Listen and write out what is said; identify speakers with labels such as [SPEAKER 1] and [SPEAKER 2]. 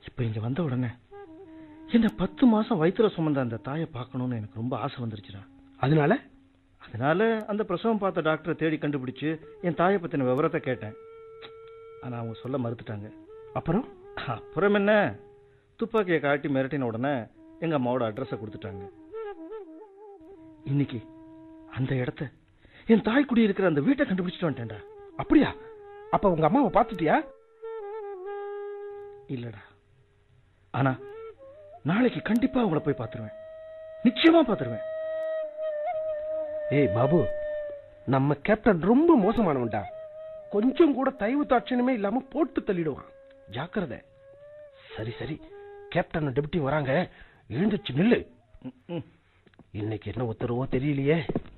[SPEAKER 1] இப்ப இங்க வந்த உடனே என்ன 10 மாசம் வயிற்றுல சுமந்த அந்த தாயை பார்க்கணும்னு எனக்கு ரொம்ப ஆசை வந்துருச்சுடா. அதனால அந்த பிரசவம் பார்த்த டாக்டரை தேடி கண்டுபிடிச்சு என் தாயை பத்தின விவரத்தை கேட்டேன். ஆனா அவங்க சொல்ல மறுத்துட்டாங்க. அப்புறம் என்ன, துப்பாக்கியை காட்டி மிரட்டின உடனே எங்க அம்மாவோட அட்ரஸை கொடுத்துட்டாங்க. இன்னைக்கு அந்த இடத்த, என் தாய் குடி இருக்கிற அந்த வீட்டை கண்டுபிடிச்சிட்டு வந்துட்டேன்டா.
[SPEAKER 2] அப்படியா? அப்ப உங்க அம்மாவை பார்த்துட்டியா?
[SPEAKER 1] இல்லடா, ஆனா நாளைக்கு கண்டிப்பா அவங்கள போய் பார்த்துருவேன். நிச்சயமா பார்த்துருவேன்.
[SPEAKER 2] ஏய் பாபு, நம்ம கேப்டன் ரொம்ப மோசமானவன்டா. கொஞ்சம் கூட தயவு தாட்சணமே இல்லாம போட்டு தள்ளிடுவான். ஜாக்கிரதை. சரி சரி, கேப்டன் டெப்டி வராங்க, எழுந்துச்சு நில்லு. இன்னைக்கு என்ன உத்தரவோ தெரியலையே.